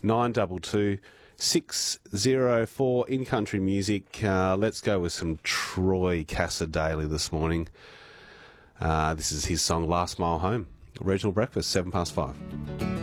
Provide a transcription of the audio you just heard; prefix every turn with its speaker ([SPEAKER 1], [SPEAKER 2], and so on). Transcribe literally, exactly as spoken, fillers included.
[SPEAKER 1] nine two two, six oh four in country music. Uh, let's go with some Troy Cassar-Daley this morning. Uh, this is his song Last Mile Home. Regional Breakfast, seven past five.